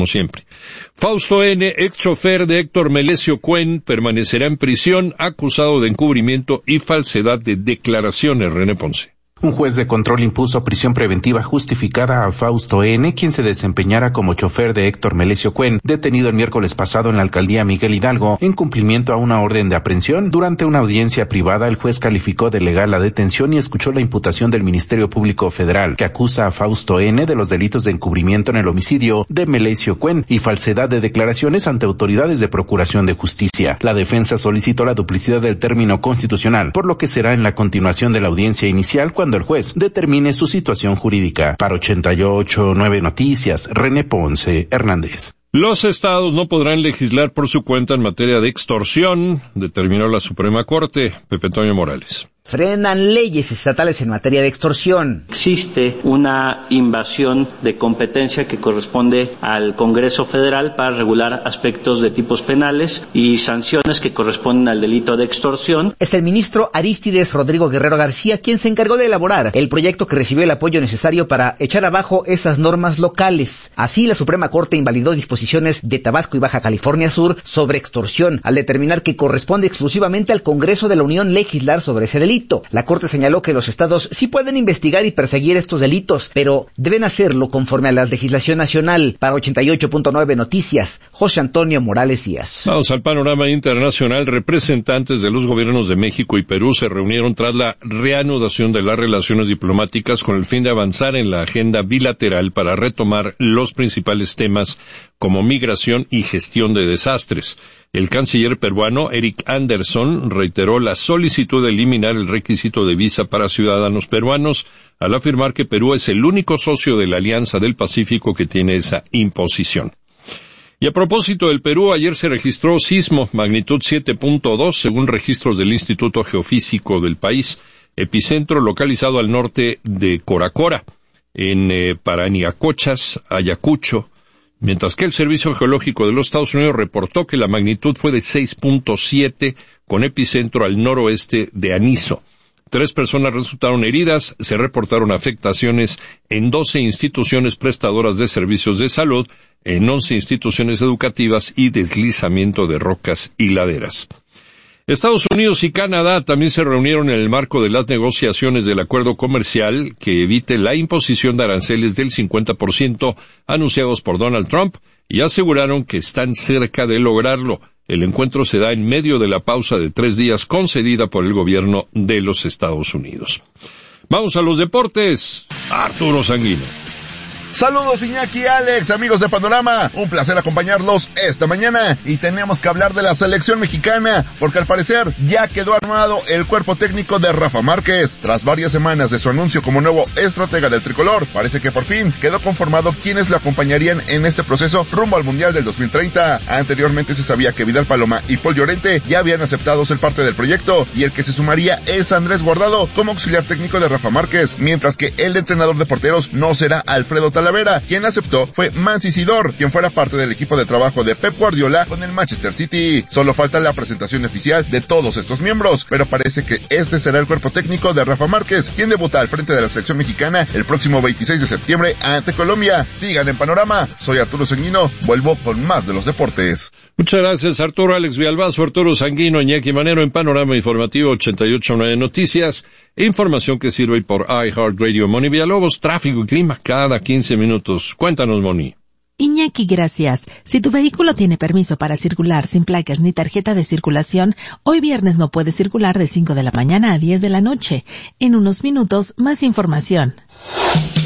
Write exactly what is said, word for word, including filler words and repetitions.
como siempre. Fausto N., ex chofer de Héctor Melesio Cuen, permanecerá en prisión acusado de encubrimiento y falsedad de declaraciones. René Ponce. Un juez de control impuso prisión preventiva justificada a Fausto N., quien se desempeñara como chofer de Héctor Melesio Cuen, detenido el miércoles pasado en la alcaldía Miguel Hidalgo, en cumplimiento a una orden de aprehensión. Durante una audiencia privada, el juez calificó de legal la detención y escuchó la imputación del Ministerio Público Federal, que acusa a Fausto N. de los delitos de encubrimiento en el homicidio de Melesio Cuen y falsedad de declaraciones ante autoridades de procuración de justicia. La defensa solicitó la duplicidad del término constitucional, por lo que será en la continuación de la audiencia inicial cuando el juez determine su situación jurídica. Para ochenta y ocho punto nueve Noticias, René Ponce Hernández. Los estados no podrán legislar por su cuenta en materia de extorsión, determinó la Suprema Corte. Pepe Antonio Morales. Frenan leyes estatales en materia de extorsión. Existe una invasión de competencia que corresponde al Congreso Federal para regular aspectos de tipos penales y sanciones que corresponden al delito de extorsión. Es el ministro Arístides Rodrigo Guerrero García quien se encargó de elaborar el proyecto que recibió el apoyo necesario para echar abajo esas normas locales. Así, la Suprema Corte invalidó disposiciones de Tabasco y Baja California Sur sobre extorsión, al determinar que corresponde exclusivamente al Congreso de la Unión legislar sobre ese delito. La Corte señaló que los estados sí pueden investigar y perseguir estos delitos, pero deben hacerlo conforme a la legislación nacional. Para ochenta y ocho punto nueve Noticias, José Antonio Morales Díaz. Vamos al panorama internacional. Representantes de los gobiernos de México y Perú se reunieron tras la reanudación de las relaciones diplomáticas con el fin de avanzar en la agenda bilateral para retomar los principales temas como migración y gestión de desastres. El canciller peruano Eric Anderson reiteró la solicitud de eliminar el requisito de visa para ciudadanos peruanos, al afirmar que Perú es el único socio de la Alianza del Pacífico que tiene esa imposición. Y a propósito del Perú, ayer se registró sismo, magnitud siete punto dos, según registros del Instituto Geofísico del país, epicentro localizado al norte de Coracora, en eh, Paraniacochas, Ayacucho, mientras que el Servicio Geológico de los Estados Unidos reportó que la magnitud fue de seis punto siete, con epicentro al noroeste de Aniso. Tres personas resultaron heridas, se reportaron afectaciones en doce instituciones prestadoras de servicios de salud, en once instituciones educativas y deslizamiento de rocas y laderas. Estados Unidos y Canadá también se reunieron en el marco de las negociaciones del acuerdo comercial que evite la imposición de aranceles del cincuenta por ciento anunciados por Donald Trump y aseguraron que están cerca de lograrlo. El encuentro se da en medio de la pausa de tres días concedida por el gobierno de los Estados Unidos. Vamos a los deportes. Arturo Sanguino. Saludos Iñaki y Alex, amigos de Panorama, un placer acompañarlos esta mañana y tenemos que hablar de la selección mexicana porque al parecer ya quedó armado el cuerpo técnico de Rafa Márquez. Tras varias semanas de su anuncio como nuevo estratega del tricolor, parece que por fin quedó conformado quienes lo acompañarían en este proceso rumbo al Mundial del dos mil treinta. Anteriormente se sabía que Vidal Paloma y Paul Llorente ya habían aceptado ser parte del proyecto y el que se sumaría es Andrés Guardado como auxiliar técnico de Rafa Márquez, mientras que el entrenador de porteros no será Alfredo Talavera. Quien aceptó fue Mansi Sidor, quien fuera parte del equipo de trabajo de Pep Guardiola con el Manchester City. Solo falta la presentación oficial de todos estos miembros, pero parece que este será el cuerpo técnico de Rafa Márquez, quien debuta al frente de la selección mexicana el próximo veintiséis de septiembre ante Colombia. Sigan en Panorama, soy Arturo Sanguino, vuelvo con más de los deportes. Muchas gracias Arturo. Alex Villalbazo, Arturo Sanguino, Iñaki Manero en Panorama Informativo ochenta y ocho punto nueve Noticias. Información que sirve por iHeartRadio. Moni Villalobos, tráfico y clima cada quince minutos. Cuéntanos, Moni. Iñaki, gracias. Si tu vehículo tiene permiso para circular sin placas ni tarjeta de circulación, hoy viernes no puede circular de cinco de la mañana a diez de la noche. En unos minutos, más información.